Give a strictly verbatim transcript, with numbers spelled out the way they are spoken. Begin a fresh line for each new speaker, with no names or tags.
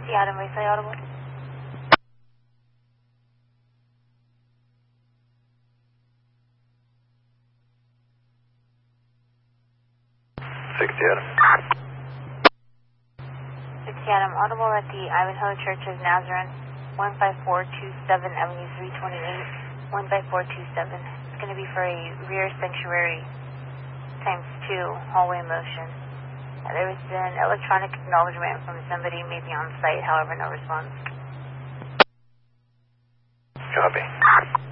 Adam Wayside Audible.
sixty Adam.
sixty Adam Audible at the Ivanhoe Church of Nazarene, one five four two seven Avenue three twenty-eight, one five four two seven. It's going to be for a rear sanctuary times two hallway motion. Uh, there was an electronic acknowledgement from somebody maybe on site, however, no response.
Copy.